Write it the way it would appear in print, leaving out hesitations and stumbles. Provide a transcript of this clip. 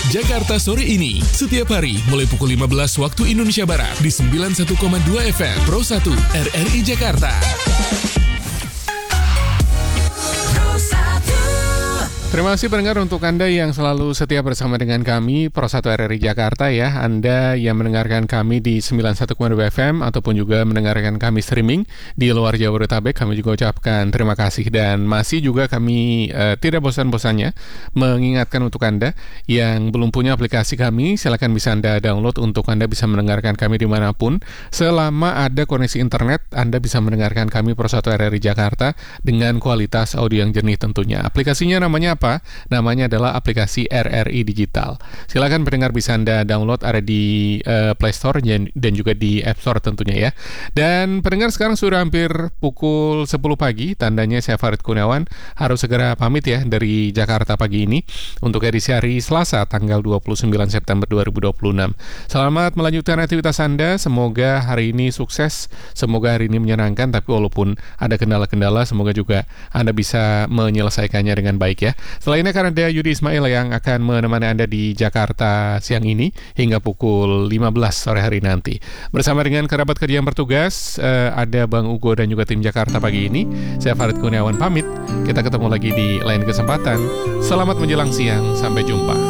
Jakarta sore ini. Setiap hari mulai pukul 15 waktu Indonesia Barat di 91,2 FM Pro 1 RRI Jakarta. Terima kasih pendengar untuk Anda yang selalu setia bersama dengan kami Pro 1 RRI Jakarta ya. Anda yang mendengarkan kami di 91,2 FM ataupun juga mendengarkan kami streaming di luar Jabodetabek, kami juga ucapkan terima kasih. Dan masih juga kami tidak bosan-bosannya mengingatkan untuk Anda yang belum punya aplikasi kami, silakan bisa Anda download untuk Anda bisa mendengarkan kami dimanapun. Selama ada koneksi internet, Anda bisa mendengarkan kami Pro 1 RRI Jakarta dengan kualitas audio yang jernih tentunya. Aplikasinya namanya apa? Namanya adalah aplikasi RRI Digital. Silakan pendengar bisa Anda download, ada di Play Store dan juga di App Store tentunya ya. Dan pendengar sekarang sudah hampir pukul 10 pagi, tandanya saya Farid Kurniawan harus segera pamit ya dari Jakarta pagi ini untuk edisi hari Selasa tanggal 29 September 2026. Selamat melanjutkan aktivitas Anda, semoga hari ini sukses, semoga hari ini menyenangkan, tapi walaupun ada kendala-kendala, semoga juga Anda bisa menyelesaikannya dengan baik ya. Setelah ini akan ada Yudi Ismail yang akan menemani Anda di Jakarta siang ini hingga pukul 15 sore hari nanti. Bersama dengan kerabat kerja yang bertugas, ada Bang Ugo dan juga tim Jakarta pagi ini. Saya Farid Kurniawan pamit. Kita ketemu lagi di lain kesempatan. Selamat menjelang siang, sampai jumpa.